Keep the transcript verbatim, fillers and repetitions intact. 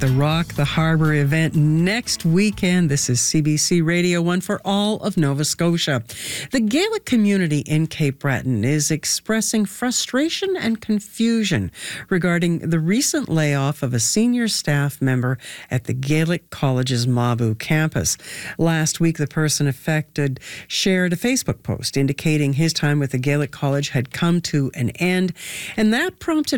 the Rock the Harbour event next weekend. This is C B C Radio one for all of Nova Scotia. The Gaelic community in Cape Breton is expressing frustration and confusion regarding the recent layoff of a senior staff member at the Gaelic College's Mabu campus. Last week, the person affected shared a Facebook post indicating his time with the Gaelic College had come to an end, and that prompted